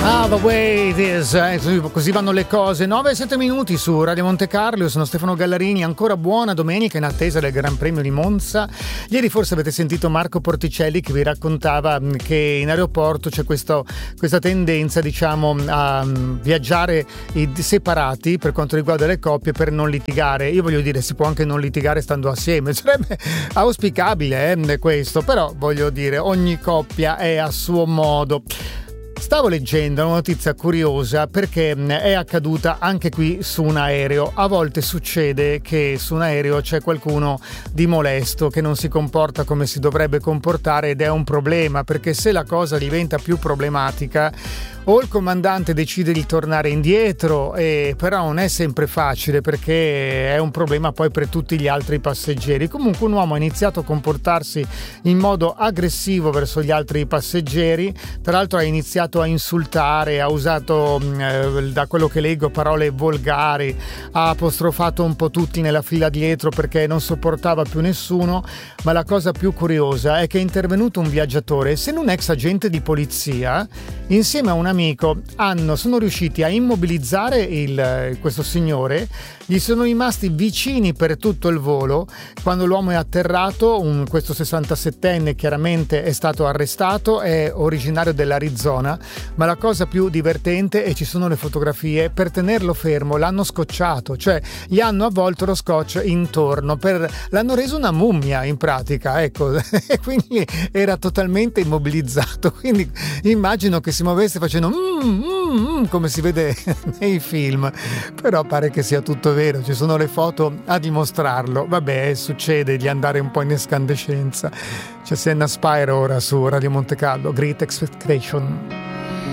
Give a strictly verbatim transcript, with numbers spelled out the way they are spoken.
Ah, the way it is, eh, così vanno le cose. nove e sette minuti su Radio Monte Carlo. Io sono Stefano Gallarini. Ancora buona domenica in attesa del Gran Premio di Monza. Ieri forse avete sentito Marco Porticelli che vi raccontava che in aeroporto c'è questo, questa tendenza, diciamo, a viaggiare separati per quanto riguarda le coppie, per non litigare. Io voglio dire, si può anche non litigare stando assieme, sarebbe auspicabile eh, questo, però voglio dire, ogni coppia è a suo modo. Stavo leggendo una notizia curiosa perché è accaduta anche qui su un aereo. A volte succede che su un aereo c'è qualcuno di molesto che non si comporta come si dovrebbe comportare, ed è un problema, perché se la cosa diventa più problematica o il comandante decide di tornare indietro, e però non è sempre facile perché è un problema poi per tutti gli altri passeggeri. Comunque un uomo ha iniziato a comportarsi in modo aggressivo verso gli altri passeggeri, tra l'altro ha iniziato a insultare, ha usato eh, da quello che leggo parole volgari, ha apostrofato un po' tutti nella fila dietro perché non sopportava più nessuno. Ma la cosa più curiosa è che è intervenuto un viaggiatore, essendo un ex agente di polizia, insieme a un amico hanno, sono riusciti a immobilizzare il, questo signore. Gli sono rimasti vicini per tutto il volo. Quando l'uomo è atterrato, un, questo sessantasettenne chiaramente è stato arrestato, è originario dell'Arizona, ma la cosa più divertente, e ci sono le fotografie, per tenerlo fermo l'hanno scotchato, cioè gli hanno avvolto lo scotch intorno, per, l'hanno reso una mummia in pratica, ecco, e quindi era totalmente immobilizzato. Quindi immagino che si muovesse facendo mm, mm, mm, come si vede nei film, però pare che sia tutto vero, ci sono le foto a dimostrarlo. Vabbè, succede di andare un po' in escandescenza. C'è Senna Spyro ora su Radio Monte Carlo, Great Expectation.